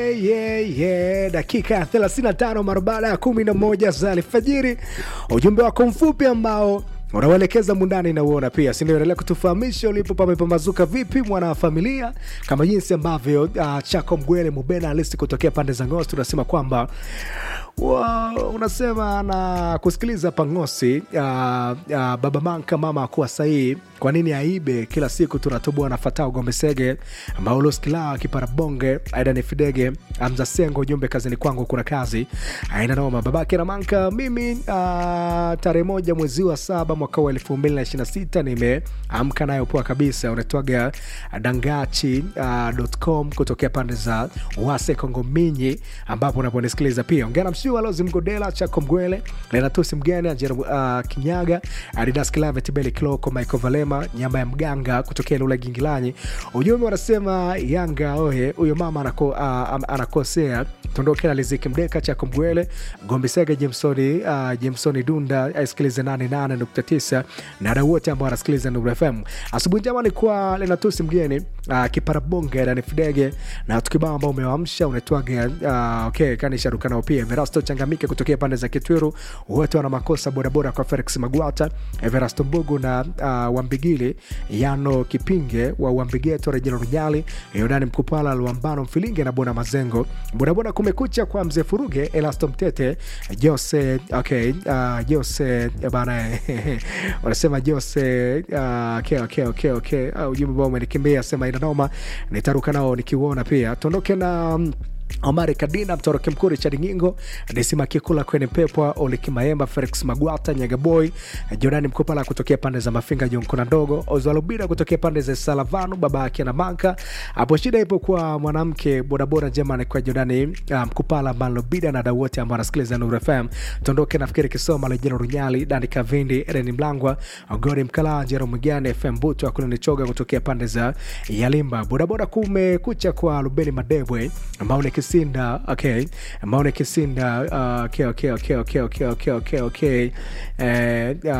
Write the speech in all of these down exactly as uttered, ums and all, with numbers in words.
Yeah, yeah. Dakika thelathini na tano mara baada ya kumi na moja za alfajiri. Ujumbe wako mfupi ambao unawelekeza mundani na uona pia. Sindio, endelea kutufahamisha ulipo pamepambazuka vipi mwana wa familia. Kama jinsi ambavyo uh, Chako Mgwele Mubena Alisti kutokea pande za Ngosi tunasema kwamba wow, unasema na kusikiliza pangosi uh, uh, baba manka mama akuwa sahihi. Kwa nini aibe kila siku tunatoboa na Fatao Gombesege Maulos Kila Kiparabonge Aida Nifidege Amza Sengo ujumbe kazini kwangu kuna kazi aina noma babake na manka mimi uh, tarehe moja mwezi wa saba mwaka wa elfu mbili na ishirini na sita nimeamka nayo poa kabisa. Unatoaga dangachi dot com uh, kutokea pande za Wase Kongo Minyi ambapo unaponisikiliza pia. Ongea mshiwa Lozi Mgodela Chako Mgwele Lenatusi Mgeni Anjera uh, Kinyaga Adidas Kilave Tibeli Kiloko Michael Valema nyama ya mganga kutokea Lula Gingilanyi. Ujumbe wanasema Yanga ohe huyo mama anako, uh, anakosea. Tondoke na Liziki Mdeka Chako Mgwele Gombisega Jamesoni uh, Jamesoni Dunda aisikilize nane nane nukta tisa na na wote ambao wanasikiliza Nuru F M. Asubuhi njema ni kwa Lenatusi Mgeni uh, Kiparabonge na Nifidege na tukibao ambao umewaamsha unaitwaga uh, okay kanisha rukana pia Everasto Changamike kutokea pande za Kitwiru. Wote wana makosa boda boda kwa Felix Magwata Everasto Mbugu na uh, Wambigili Yano Kipinge wa Wambigeto Regina Runyali Yodani Mkupala Luambano Mfilinge na Bona Mazengo boda boda kumekucha kwa Mzee Furuge Elasto Mtete Jose okay uh, Jose bana wanasema Jose uh, okay okay okay okay uh, ujumbe ambao umenikimbia sema ina noma nitaruka nao nikiuona pia. Tondoke na um, Omari Kadina Mtoroke Mkuri Chadingingo Desima Kikula kwenye Pepwa Oliki Maemba Felix Magwata Nyagaboy Jordani Mkupala kutokea pande za Mafinga Jonkona Ndogo Ozwalubira kutokea pande za Salavanu baba yake na Manka. Hapo shida ipo kwa mwanamke bodaboda njema ni kwa Jordani uh, Mkupala Malobida na dawote ambao wanasikiliza Nuru F M. Tondoke nafikiri Kisoma Lejeno Runyali Dani Kavindi Eren Mlangwa Gori Mkala Jero Mugane F M Butu akuna nichoga kutokea pande za Yalimba bodaboda kumekucha kwa Lubeni Madebwe ambao ni Kisinda okay Maone Kisinda uh, okay okay okay okay okay okay okay okay eh uh,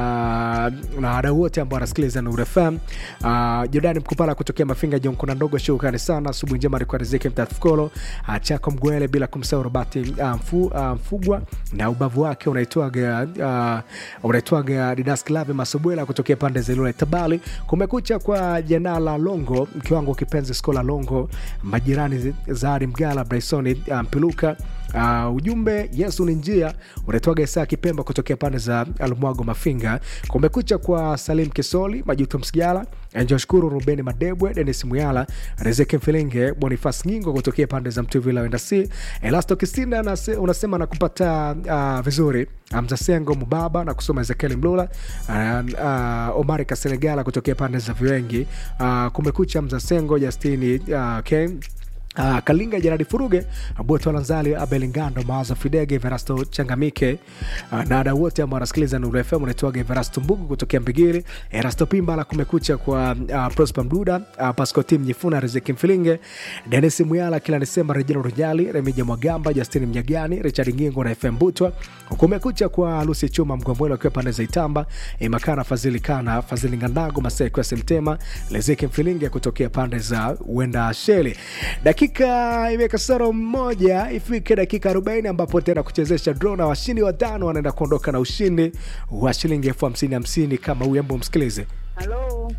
na ada wote ambao wanasikiliza Nuru F M. uh, Jordani Mkupala kutokea Mafinga Jonkona Ndogo shukrani sana. Asubuhi njema kwa Riziki Mtafikolo uh, Chako Mgwele bila kumsahau Robati uh, mfu, uh, Mfugwa na ubavu wake unaitwaga uh, unaitwaga Didas Klave Masubwela kutokea pande za Lule Tabali. Kumekucha kwa Janala Longo mke wangu kipenzi Skola Longo majirani Zari Mgala Brysoni Mpiluka um, uh, ujumbe Yesu ni njia unatoaga Isa Kipemba kutokea pande za Almwago Mafinga. Kumekucha kwa Salim Kisoli Majuto Msigala Njoshkuru Rubeni Madebwe Dennis Muyala Rizeki Mfilinge Boniface Ngingo kutokea pande za Mtuvila Wenda C Elasto Kisinda na unasema na kupata uh, vizuri Amza Sengo Mubaba na kusoma Ezekiel Mlula uh, uh, Omari Kaselegala kutokea pande za Viwengi. uh, Kumekucha Amza Sengo Justini uh, okay Uh, Kalinga Janadi Furuge Aboto Alanzali Abelingando Maaza Fidege Verasto Changamike uh, na ada wote ambao wanasikiliza Nuru F M. Unaitwaga Verasto Mbugu kutokea Mbigiri Erasto Pimba la kumekucha kwa uh, Prosper Mduda uh, Pasco Tim Nyifuna Riziki Mfilinge Dennis Muyala kila Desemba Regina Rujali Remija Mwagamba Justin Mnyagani Richard Ngingo na F M Butwa. Kumekucha kwa Lucy Chuma Mgomwelo kwa pande za Itamba Imakana Fazili Kana Fazili Ngandago Masai kwa Semtema Riziki Mfilinge kutokea pande za Wenda Sheli. Dakika imeka saro moja ifike dakika arobaini ambapo tena kuchezesha draw na washindi watano wanaenda kuondoka na ushindi wa shilingi elfu hamsini hamsini kama huyu ambaye msikilize. Hello.